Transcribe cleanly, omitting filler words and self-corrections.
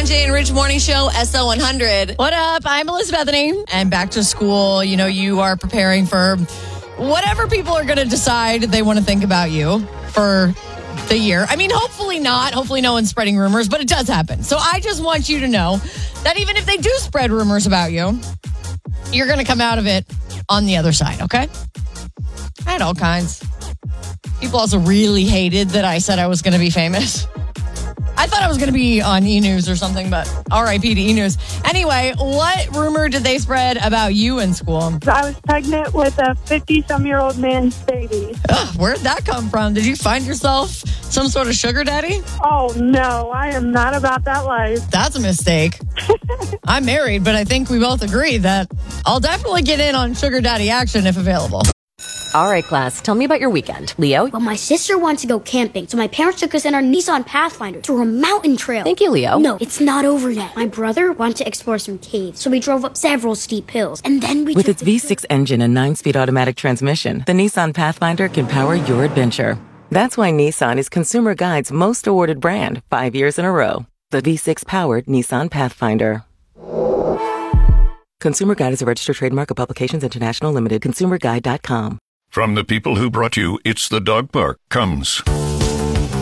John Jay and Rich Morning Show, SO100. What up? I'm Elizabeth Bethany. And back to school, you are preparing for whatever people are going to decide they want to think about you for the year. I mean, hopefully not. Hopefully no one's spreading rumors, but it does happen. So I just want you to know that even if they do spread rumors about you, you're going to come out of it on the other side, okay? I had all kinds. People also really hated that I said I was going to be famous. I thought I was going to be on E! News or something, but RIP to E! News. Anyway, what rumor did they spread about you in school? I was pregnant with a 50-some-year-old man's baby. Ugh, where'd that come from? Did you find yourself some sort of sugar daddy? Oh, no, I am not about that life. That's a mistake. I'm married, but I think we both agree that I'll definitely get in on sugar daddy action if available. All right, class, tell me about your weekend. Leo? Well, my sister wants to go camping, so my parents took us in our Nissan Pathfinder through a mountain trail. Thank you, Leo. No, it's not over yet. My brother wanted to explore some caves, so we drove up several steep hills, and then we With its V6 engine and 9-speed automatic transmission, the Nissan Pathfinder can power your adventure. That's why Nissan is Consumer Guide's most awarded brand 5 years in a row. The V6-powered Nissan Pathfinder. Consumer Guide is a registered trademark of Publications International Limited. ConsumerGuide.com. From the people who brought you It's the Dog Park comes